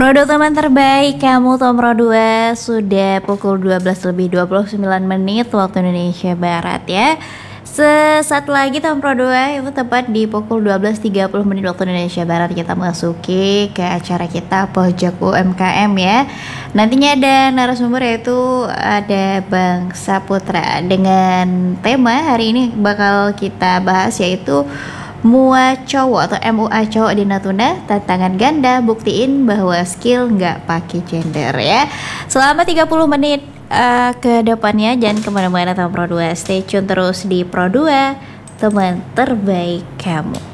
Produk teman terbaik kamu Tom Pro 2 sudah pukul 12 lebih 29 menit waktu Indonesia Barat ya. Sesaat lagi Tom Pro 2 itu tepat di pukul 12.30 menit waktu Indonesia Barat kita masuki ke acara kita Pojok UMKM ya. Nantinya ada narasumber yaitu ada Bang Saputra dengan tema hari ini bakal kita bahas yaitu MUA cowok atau MUA cowok di Natuna, tantangan ganda, buktiin bahwa skill nggak pakai gender ya. Selama 30 menit ke depannya jangan kemana-mana Tom Pro 2, stay tune terus di Pro 2, teman terbaik kamu.